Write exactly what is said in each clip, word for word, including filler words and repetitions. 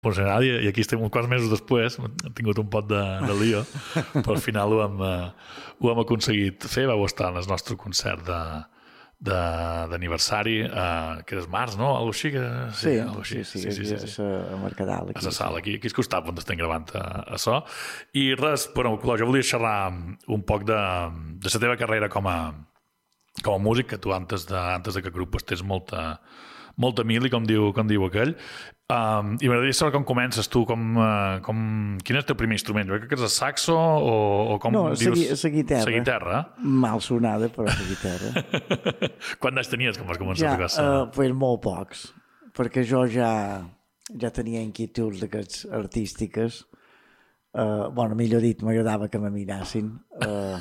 professional, i, i aquí estem uns quants mesos després, hem tingut un pot de, de lío, però al final ho hem, uh, ho hem aconseguit fer. Vau estar en el nostre concert de d'aniversari, uh, que és març, no? Algo així? Que... Sí, algo així. sí, sí, sí, sí, sí, sí. A Mercadal. A la sala, aquí, aquí al costat on estem gravant a, a so. I res, però, jo volia xerrar un poc de, de la teva carrera com a, com a músic, que tu antes de, antes de que grup tens molta, molta mili, com diu, com diu aquell. Um, I m'agradaria saber com comences tu, com, uh, com, quin és el teu primer instrument? Jo crec que és el saxo o, o com no, dius? No, la guitarra. La guitarra. Mal sonada, però la guitarra. Quants anys tenies quan vas començar ja, a tocar? Uh, pues molt pocs, perquè jo ja, ja tenia inquietuds d'aquests artístiques. Uh, bueno, millor dit, m'agradava que me mirassin. Uh,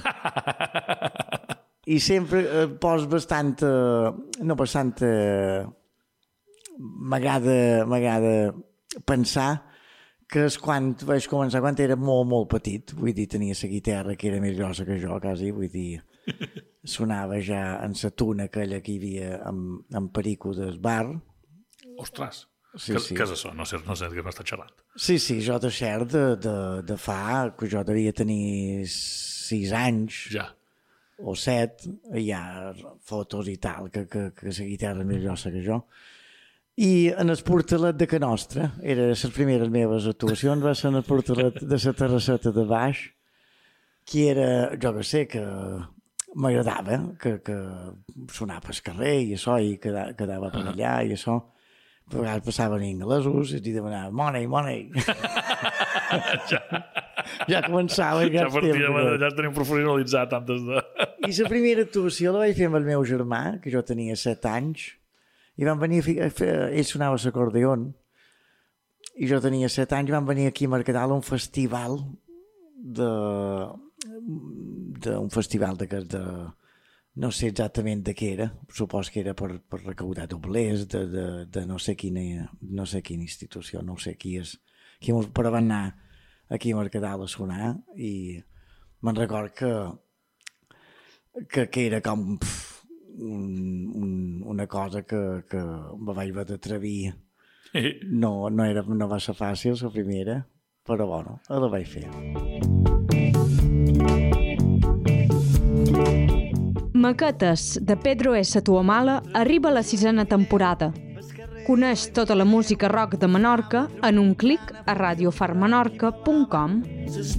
I sempre uh, pos bastant... Uh, no, bastant... Uh, m'agrada m'agrada pensar que és quan vaig començar, quan era molt, molt petit, vull dir, tenia la guitarra que era més grossa que jo, quasi, vull dir, sonava ja en la tuna aquella que hi havia amb, amb Perico del bar. Ostres, sí, que, sí. que és això? No sé, no sé que m'està xerrant. Sí, sí, jo de cert de, de, de fa, que jo devia tenir sis anys, ja. O set, hi ha fotos i tal, que, que, que la guitarra és més grossa que jo. I en el Portalet de Can Nostra, era les primeres meves actuacions, va ser en el Portalet de la terrasseta de baix, que era, jo que sé, que m'agradava, que, que sonava pel carrer i això, i quedava, quedava per allà i això. A vegades passaven inglesos i demanaven money, money. ja. ja començava. Ja, ja, partia, temps, ja es tenim professionalitzat antes de... I la primera actuació la vaig fer amb el meu germà, que jo tenia set anys, i van venir a fer, ell sonava l'acordeon i jo tenia set anys, van venir aquí a Mercadal a un festival de, de un festival de, de no sé exactament de què era, supos que era per, per recaudar doblers de, de, de no sé quina no sé quina institució, no sé qui és qui, però van anar aquí a Mercadal a sonar i me'n record que que, que era com pff, Un, un, una cosa que, que me vaig haver d'atrevir. No, no, era, no va ser fàcil la primera, però bueno, la vaig fer. Maquetes de Pedro S. Tuamala arriba a la sisena temporada. Coneix tota la música rock de Menorca en un clic a radio far menorca punt com.